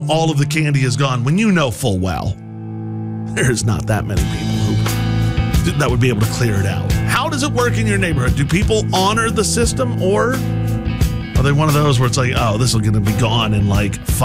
all of the candy is gone when you know full well there's not that many people that would be able to clear it out. How does it work in your neighborhood? Do people honor the system, or are they one of those where it's like, oh, this is going to be gone in like